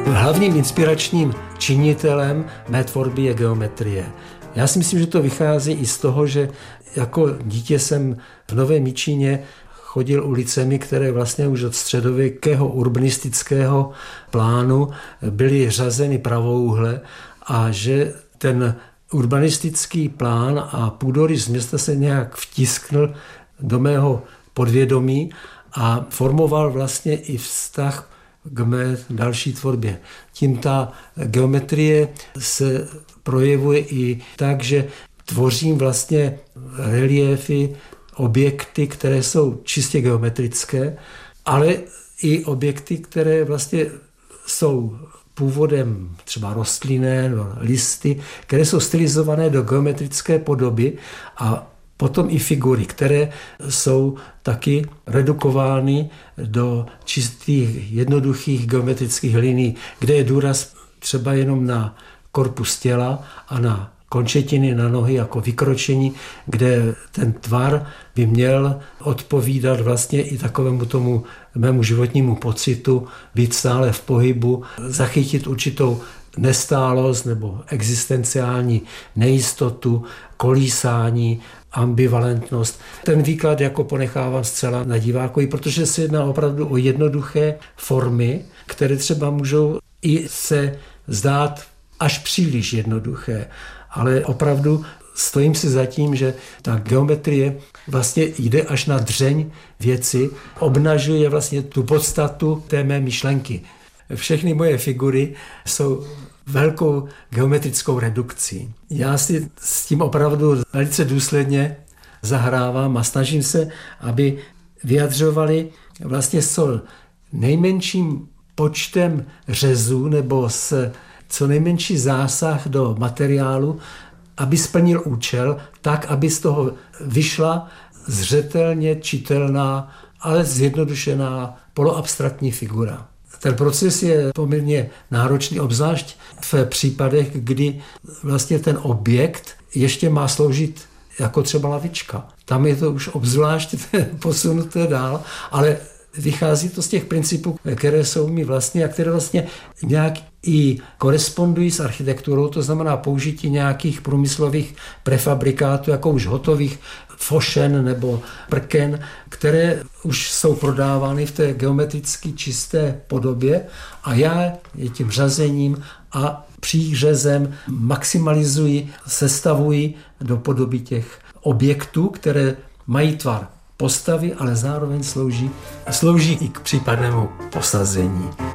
Hlavním inspiračním činitelem mé tvorby je geometrie. Já si myslím, že to vychází i z toho, že jako dítě jsem v Novém Jičíně chodil ulicemi, které vlastně už od středověkého urbanistického plánu byly řazeny pravouhle a že ten urbanistický plán a půdorys města se nějak vtisknul do mého podvědomí a formoval vlastně i vztah k mé další tvorbě. Tím ta geometrie se projevuje i tak, že tvořím vlastně reliéfy, objekty, které jsou čistě geometrické, ale i objekty, které vlastně jsou původem třeba rostlinné, listy, které jsou stylizované do geometrické podoby a potom i figury, které jsou taky redukovány do čistých, jednoduchých geometrických linií, kde je důraz třeba jenom na korpus těla a na končetiny, na nohy jako vykročení, kde ten tvar by měl odpovídat vlastně i takovému tomu mému životnímu pocitu, být stále v pohybu, zachytit určitou nestálost nebo existenciální nejistotu, kolísání, ambivalentnost. Ten výklad jako ponechávám zcela na divákovi, protože se jedná opravdu o jednoduché formy, které třeba můžou i se zdát až příliš jednoduché, ale opravdu stojím si za tím, že ta geometrie vlastně jde až na dřeň věci, obnažuje vlastně tu podstatu té mé myšlenky. Všechny moje figury jsou velkou geometrickou redukcí. Já si s tím opravdu velice důsledně zahrávám a snažím se, aby vyjadřovali vlastně s nejmenším počtem řezů nebo s co nejmenší zásah do materiálu, aby splnil účel tak, aby z toho vyšla zřetelně čitelná, ale zjednodušená poloabstraktní figura. Ten proces je poměrně náročný, obzvlášť v případech, kdy vlastně ten objekt ještě má sloužit jako třeba lavička. Tam je to už obzvlášť posunuté dál, ale vychází to z těch principů, které jsou mi vlastně a které vlastně nějak i korespondují s architekturou, to znamená použití nějakých průmyslových prefabrikátů, jako už hotových fošen nebo prken, které už jsou prodávány v té geometricky čisté podobě a já je tím řazením a přířezem maximalizuji, sestavuji do podoby těch objektů, které mají tvar postavy, ale zároveň slouží i k případnému posazení.